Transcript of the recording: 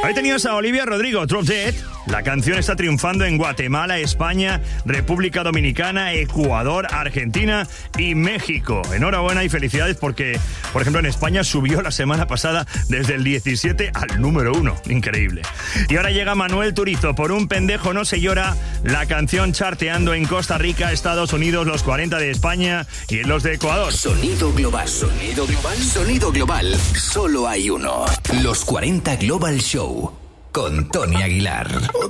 Ahí tenías a Olivia Rodrigo, Drop Dead. La canción está triunfando en Guatemala, España, República Dominicana, Ecuador, Argentina y México. Enhorabuena y felicidades porque, por ejemplo, en España subió la semana pasada desde el 17 al número 1. Increíble. Y ahora llega Manuel Turizo, Por un pendejo no se llora, la canción charteando en Costa Rica, Estados Unidos, los 40 de España y en los de Ecuador. Sonido global, sonido global, sonido global. Solo hay uno. Los 40 Global Show con Tony Aguilar.